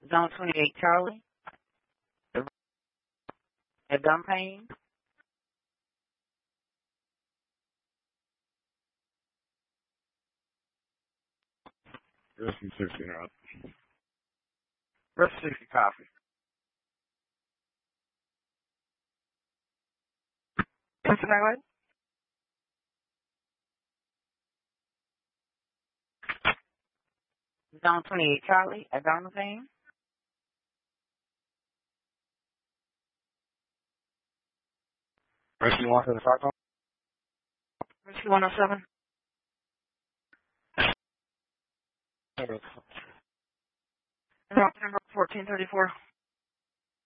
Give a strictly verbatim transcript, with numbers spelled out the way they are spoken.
Zone twenty-eight Charlie. At Gunpain. Risky sixty now. Risky sixty copy. Cincinnati. Zone twenty-eight Charlie at Gunpain. Risky one seven five. Risky one oh seven. Number fourteen thirty-four.